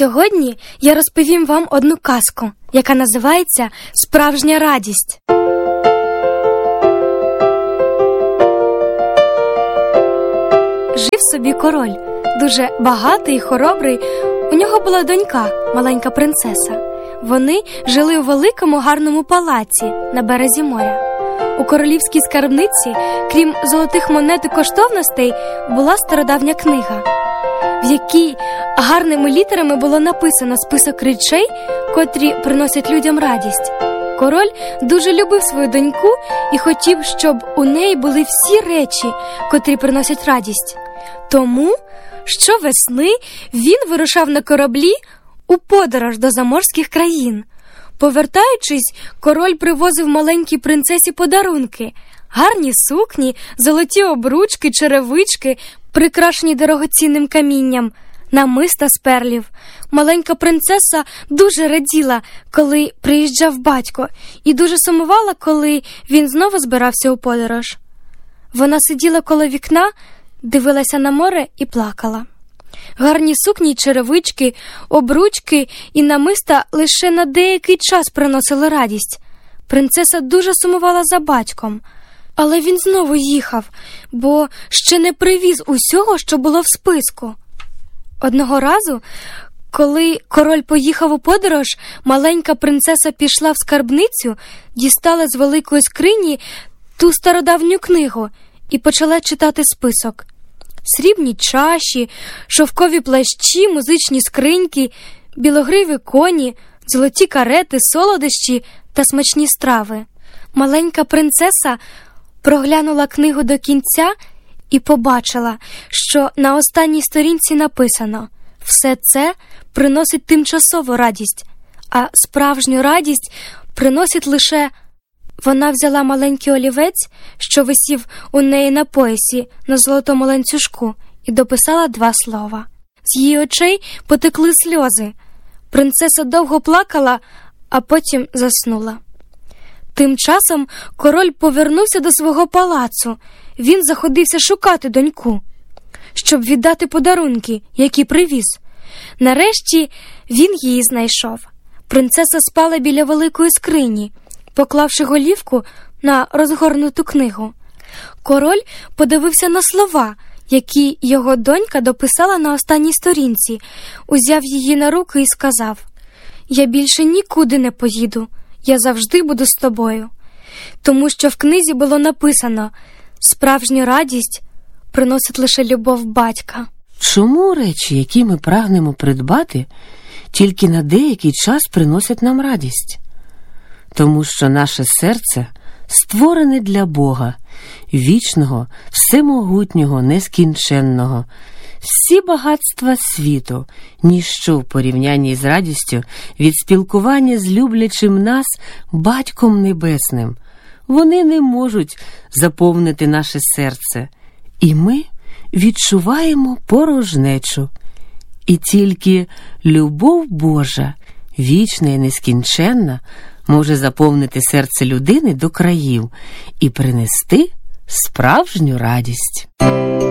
Сьогодні я розповім вам одну казку, яка називається «Справжня радість». Жив собі король, дуже багатий і хоробрий. У нього була донька, маленька принцеса. Вони жили у великому гарному палаці на березі моря. У королівській скарбниці, крім золотих монет і коштовностей, була стародавня книга, в якій гарними літерами було написано список речей, котрі приносять людям радість. Король дуже любив свою доньку і хотів, щоб у неї були всі речі, котрі приносять радість. Тому щовесни він вирушав на кораблі у подорож до заморських країн. Повертаючись, король привозив маленькій принцесі подарунки – гарні сукні, золоті обручки, черевички, прикрашені дорогоцінним камінням, намиста з перлів. Маленька принцеса дуже раділа, коли приїжджав батько, і дуже сумувала, коли він знову збирався у подорож. Вона сиділа коло вікна, дивилася на море і плакала. Гарні сукні й черевички, обручки і намиста лише на деякий час приносили радість. Принцеса дуже сумувала за батьком. Але він знову їхав, бо ще не привіз усього, що було в списку. Одного разу, коли король поїхав у подорож, маленька принцеса пішла в скарбницю, дістала з великої скрині ту стародавню книгу і почала читати список. Срібні чаші, шовкові плащі, музичні скриньки, білогриві коні, золоті карети, солодощі та смачні страви. Маленька принцеса проглянула книгу до кінця і побачила, що на останній сторінці написано: «Все це приносить тимчасову радість, а справжню радість приносить лише…» Вона взяла маленький олівець, що висів у неї на поясі на золотому ланцюжку, і дописала 2 слова. З її очей потекли сльози. Принцеса довго плакала, а потім заснула. Тим часом король повернувся до свого палацу. Він заходився шукати доньку, щоб віддати подарунки, які привіз. Нарешті він її знайшов. Принцеса спала біля великої скрині, поклавши голівку на розгорнуту книгу. Король подивився на слова, які його донька дописала на останній сторінці, узяв її на руки і сказав: «Я більше нікуди не поїду, я завжди буду з тобою». Тому що в книзі було написано: «Справжню радість приносить лише любов батька». Чому речі, які ми прагнемо придбати, тільки на деякий час приносять нам радість? Тому що наше серце створене для Бога, вічного, всемогутнього, нескінченного. Всі багатства світу – ніщо в порівнянні з радістю від спілкування з люблячим нас Батьком Небесним. Вони не можуть заповнити наше серце, і ми відчуваємо порожнечу. І тільки любов Божа, вічна і нескінченна, може заповнити серце людини до країв і принести справжню радість.